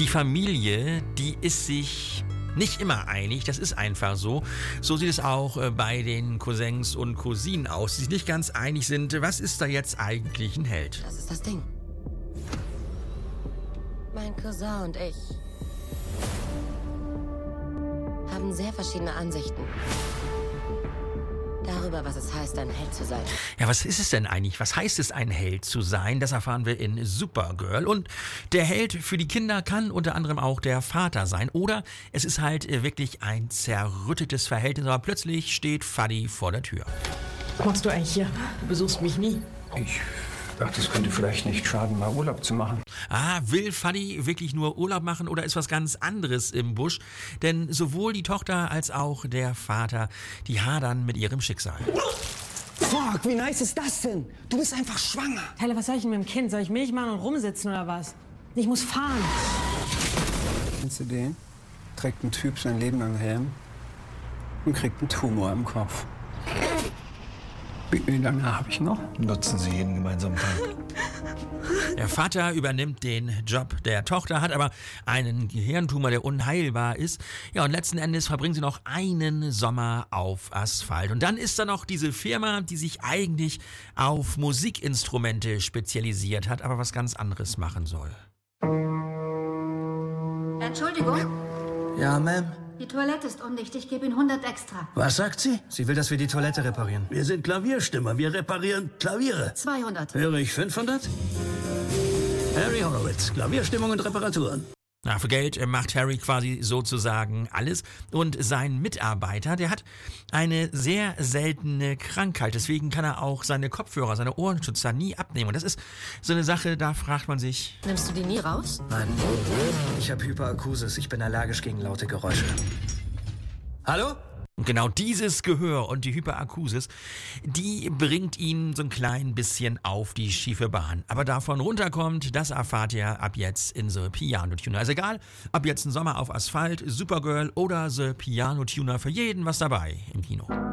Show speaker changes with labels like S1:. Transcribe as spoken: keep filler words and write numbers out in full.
S1: Die Familie, die ist sich nicht immer einig, das ist einfach so. So sieht es auch äh, bei den Cousins und Cousinen aus, die sich nicht ganz einig sind, was ist da jetzt eigentlich ein Held?
S2: Das ist das Ding. Mein Cousin und ich haben sehr verschiedene Ansichten darüber, was es heißt, ein Held zu sein.
S1: Ja, was ist es denn eigentlich? Was heißt es, ein Held zu sein? Das erfahren wir in Supergirl. Und der Held für die Kinder kann unter anderem auch der Vater sein. Oder es ist halt wirklich ein zerrüttetes Verhältnis, aber plötzlich steht Fuddy vor der Tür.
S3: Was machst du eigentlich hier? Du besuchst mich nie.
S4: Ich dachte, es könnte vielleicht nicht schaden, mal Urlaub zu machen.
S1: Ah, will Fuddy wirklich nur Urlaub machen oder ist was ganz anderes im Busch? Denn sowohl die Tochter als auch der Vater, die hadern mit ihrem Schicksal.
S5: Fuck, wie nice ist das denn? Du bist einfach schwanger.
S3: Tyler, was soll ich denn mit dem Kind? Soll ich Milch machen und rumsitzen oder was? Ich muss fahren.
S4: Kennst du den? Trägt ein Typ sein Leben lang Helm und kriegt einen Tumor im Kopf. Wie lange habe ich noch?
S6: Nutzen Sie jeden gemeinsamen Tag.
S1: Der Vater übernimmt den Job der Tochter, hat aber einen Gehirntumor, der unheilbar ist. Ja, und letzten Endes verbringen sie noch einen Sommer auf Asphalt. Und dann ist da noch diese Firma, die sich eigentlich auf Musikinstrumente spezialisiert hat, aber was ganz anderes machen soll.
S7: Entschuldigung,
S8: Ja, Ma'am.
S7: die Toilette ist undicht. Ich gebe Ihnen hundert extra.
S8: Was sagt sie? Sie will, dass wir die Toilette reparieren.
S9: Wir sind Klavierstimmer, wir reparieren Klaviere.
S7: zweihundert.
S9: Höre ich fünfhundert? Harry Horowitz, Klavierstimmung und Reparaturen.
S1: Na, für Geld macht Harry quasi sozusagen alles. Und sein Mitarbeiter, der hat eine sehr seltene Krankheit. Deswegen kann er auch seine Kopfhörer, seine Ohrenschützer nie abnehmen. Und das ist so eine Sache, da fragt man sich...
S2: Nimmst du die nie raus?
S8: Nein. Ich habe Hyperakusis. Ich bin allergisch gegen laute Geräusche. Hallo?
S1: Und genau dieses Gehör und die Hyperakusis, die bringt ihn so ein klein bisschen auf die schiefe Bahn. Aber davon runterkommt, das erfahrt ihr ab jetzt in The Piano Tuner. Also egal, ab jetzt ein Sommer auf Asphalt, Supergirl oder The Piano Tuner, für jeden was dabei im Kino.